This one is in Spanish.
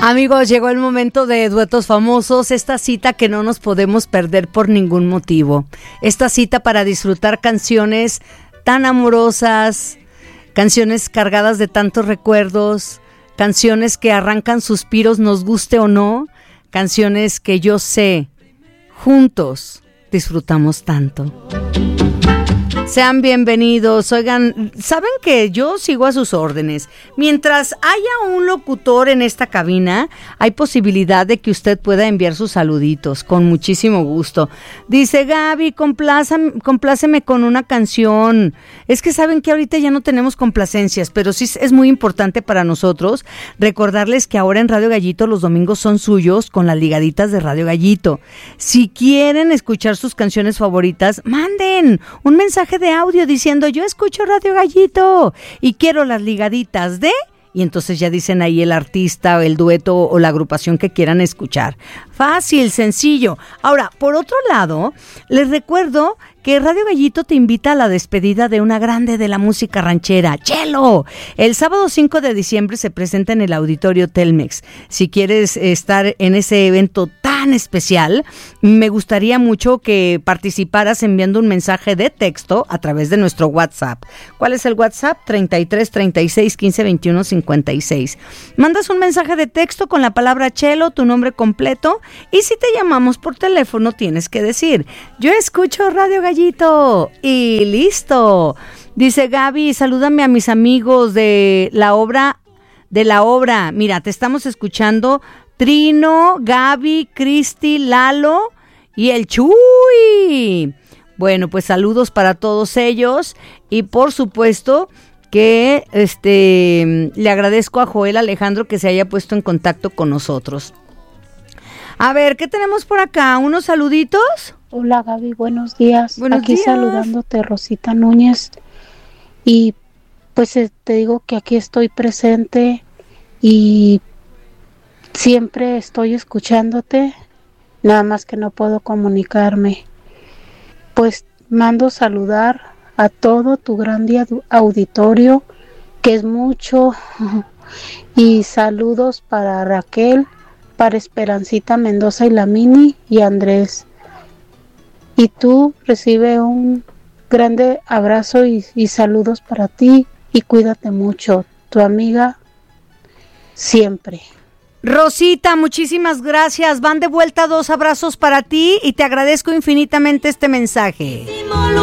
Amigos, llegó el momento de Duetos Famosos, esta cita que no nos podemos perder por ningún motivo. Esta cita para disfrutar canciones tan amorosas, canciones cargadas de tantos recuerdos, canciones que arrancan suspiros, nos guste o no, canciones que yo sé, juntos disfrutamos tanto. Sean bienvenidos. Oigan, saben que yo sigo a sus órdenes. Mientras haya un locutor en esta cabina, hay posibilidad de que usted pueda enviar sus saluditos, con muchísimo gusto. Dice Gaby, compláceme con una canción. Es que saben que ahorita ya no tenemos complacencias, pero sí es muy importante para nosotros recordarles que ahora en Radio Gallito los domingos son suyos con las ligaditas de Radio Gallito. Si quieren escuchar sus canciones favoritas, manden un mensaje de audio diciendo yo escucho Radio Gallito y quiero las ligaditas de, y entonces ya dicen ahí el artista o el dueto o la agrupación que quieran escuchar. Fácil, sencillo. Ahora, por otro lado, les recuerdo que Radio Gallito te invita a la despedida de una grande de la música ranchera, Chelo. El sábado 5 de diciembre se presenta en el Auditorio Telmex. Si quieres estar en ese evento tan especial, me gustaría mucho que participaras enviando un mensaje de texto a través de nuestro WhatsApp. ¿Cuál es el WhatsApp? 33 36 15 21 56. Mandas un mensaje de texto con la palabra Chelo, tu nombre completo, y si te llamamos por teléfono tienes que decir yo escucho Radio Gallito y listo. Dice Gaby, salúdame a mis amigos de la obra. Mira, te estamos escuchando Trino, Gaby, Cristi, Lalo y el Chuy. Bueno, pues saludos para todos ellos y por supuesto que le agradezco a Joel Alejandro que se haya puesto en contacto con nosotros. A ver, ¿qué tenemos por acá? ¿Unos saluditos? Hola Gaby, buenos días. Buenos aquí días. Saludándote Rosita Núñez. Y pues te digo que aquí estoy presente y siempre estoy escuchándote, nada más que no puedo comunicarme. Pues mando saludar a todo tu gran auditorio, que es mucho, y saludos para Raquel, para Esperancita Mendoza y la Mini y Andrés. Y tú recibe un grande abrazo y saludos para ti y cuídate mucho, tu amiga siempre. Rosita, muchísimas gracias. Van de vuelta 2 abrazos para ti y te agradezco infinitamente este mensaje.